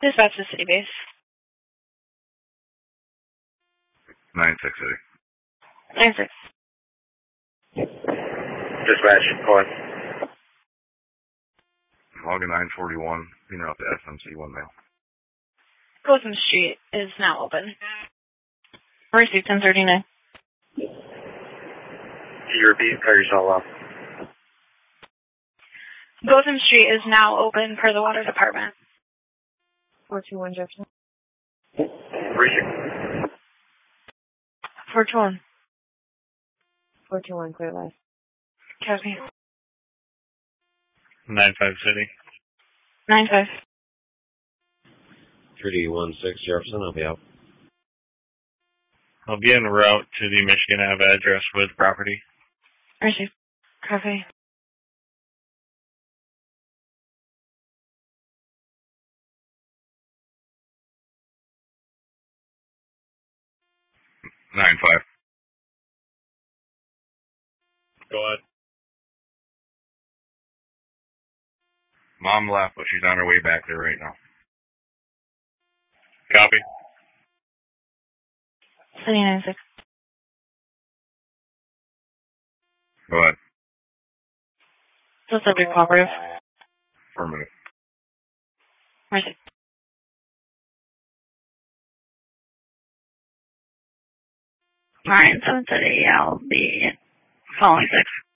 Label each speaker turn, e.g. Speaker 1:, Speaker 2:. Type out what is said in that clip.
Speaker 1: Dispatch to City Base.
Speaker 2: 9-6 City.
Speaker 1: 9-6.
Speaker 3: Dispatch, go ahead.
Speaker 2: Logan 941, being out to SMC 1 mail.
Speaker 1: Gotham Street is now open. Receipt 1039.
Speaker 3: Can you repeat? Cut yourself off.
Speaker 1: Gotham Street is now open per the water department.
Speaker 4: 421 Jefferson.
Speaker 3: Precinct.
Speaker 1: 421.
Speaker 4: 421 Clear Life.
Speaker 1: Copy.
Speaker 5: 9-5 City.
Speaker 1: 9-5.
Speaker 6: 3D16 Jefferson, I'll be out.
Speaker 5: I'll be en route to the Michigan Ave address with property.
Speaker 1: Receive. Copy.
Speaker 2: 9-5.
Speaker 5: Go ahead.
Speaker 2: Mom left, but she's on her way back there right now.
Speaker 5: Copy.
Speaker 1: City 9-6.
Speaker 2: Go ahead.
Speaker 1: So subject cooperative.
Speaker 2: Affirmative.
Speaker 1: Receive. Alright, so today I'll be following 6.